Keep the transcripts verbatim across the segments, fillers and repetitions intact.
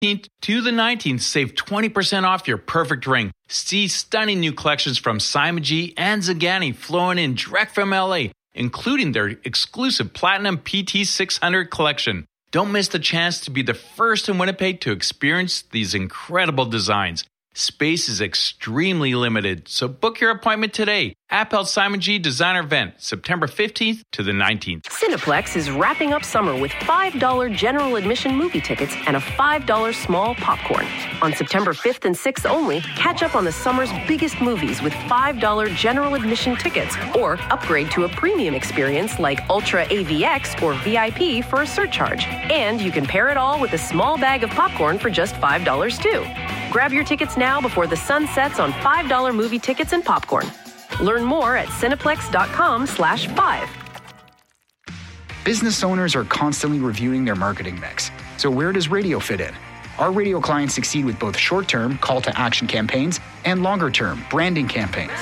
to the nineteenth, save twenty percent off your perfect ring. See stunning new collections from Simon G and Zagani flowing in direct from L A, including their exclusive Platinum P T six hundred collection. Don't miss the chance to be the first in Winnipeg to experience these incredible designs. Space is extremely limited, so book your appointment today. Appel Simon G Designer Event, September fifteenth to the nineteenth. Cineplex is wrapping up summer with five dollars general admission movie tickets and a five dollars small popcorn. On September fifth and sixth only, catch up on the summer's biggest movies with five dollars general admission tickets, or upgrade to a premium experience like Ultra A V X or V I P for a surcharge. And you can pair it all with a small bag of popcorn for just five dollars too. Grab your tickets now before the sun sets on five dollars movie tickets and popcorn. Learn more at cineplex.com slash five. Business owners are constantly reviewing their marketing mix. So where does radio fit in? Our radio clients succeed with both short-term call-to-action campaigns and longer-term branding campaigns.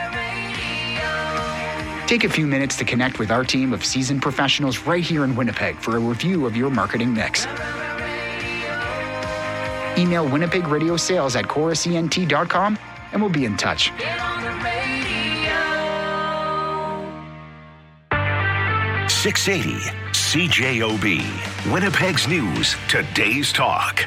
Take a few minutes to connect with our team of seasoned professionals right here in Winnipeg for a review of your marketing mix. Email Winnipeg Radio Sales at chorus E N T dot com and we'll be in touch. six eighty C J O B, Winnipeg's News, Today's Talk.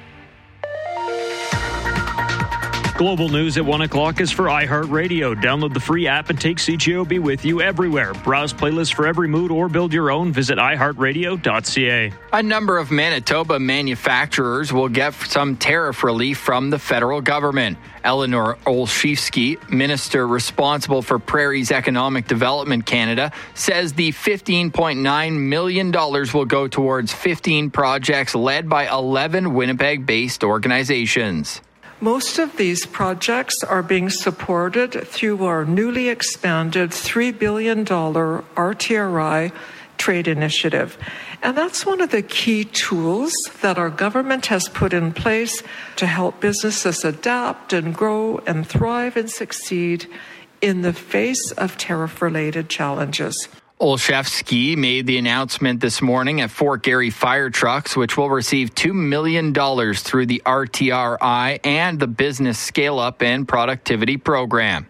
Global News at one o'clock is for iHeartRadio. Download the free app and take C J O B with you everywhere. Browse playlists for every mood or build your own. Visit i heart radio dot c a. A number of Manitoba manufacturers will get some tariff relief from the federal government. Eleanor Olszewski, minister responsible for Prairie's Economic Development Canada, says the fifteen point nine million dollars will go towards fifteen projects led by eleven Winnipeg-based organizations. Most of these projects are being supported through our newly expanded three billion dollars R T R I trade initiative. And that's one of the key tools that our government has put in place to help businesses adapt and grow and thrive and succeed in the face of tariff-related challenges. Olszewski made the announcement this morning at Fort Garry Fire Trucks, which will receive two million dollars through the R T R I and the Business Scale-Up and Productivity Program.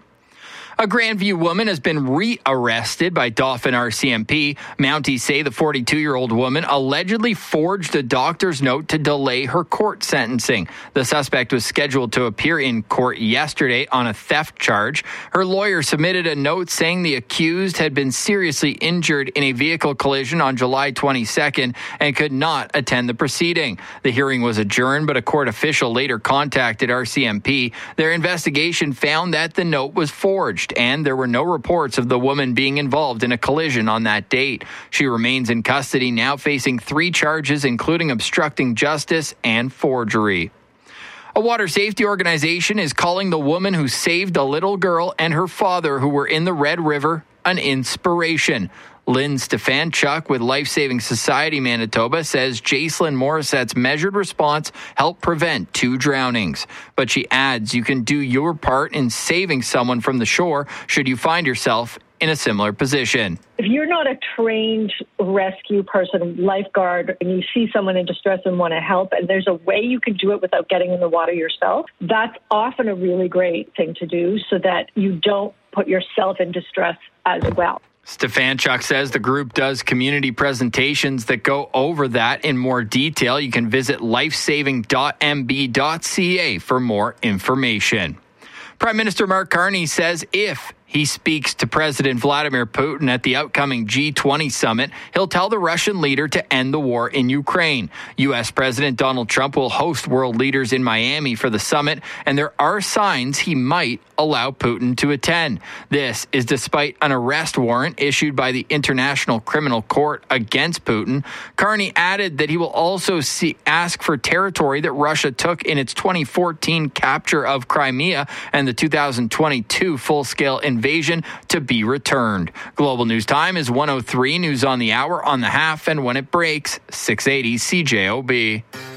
A Grandview woman has been re-arrested by Dauphin R C M P. Mounties say the forty-two-year-old woman allegedly forged a doctor's note to delay her court sentencing. The suspect was scheduled to appear in court yesterday on a theft charge. Her lawyer submitted a note saying the accused had been seriously injured in a vehicle collision on July twenty-second and could not attend the proceeding. The hearing was adjourned, but a court official later contacted R C M P. Their investigation found that the note was forged, and there were no reports of the woman being involved in a collision on that date. She remains in custody now, facing three charges, including obstructing justice and forgery. A water safety organization is calling the woman who saved a little girl and her father who were in the Red River an inspiration. Lynn Stefanchuk with Life Saving Society Manitoba says Jacelyn Morissette's measured response helped prevent two drownings. But she adds you can do your part in saving someone from the shore should you find yourself in a similar position. If you're not a trained rescue person, lifeguard, and you see someone in distress and want to help, and there's a way you can do it without getting in the water yourself, that's often a really great thing to do so that you don't put yourself in distress as well. Stefanchuk says the group does community presentations that go over that in more detail. You can visit lifesaving dot m b dot c a for more information. Prime Minister Mark Carney says if he speaks to President Vladimir Putin at the upcoming G twenty summit, he'll tell the Russian leader to end the war in Ukraine. U S President Donald Trump will host world leaders in Miami for the summit, and there are signs he might allow Putin to attend. This is despite an arrest warrant issued by the International Criminal Court against Putin. Carney added that he will also see, ask for territory that Russia took in its twenty fourteen capture of Crimea and the two thousand twenty-two full-scale invasion to be returned. Global News Time is one oh three, news on the hour, on the half, and when it breaks, six eighty C J O B.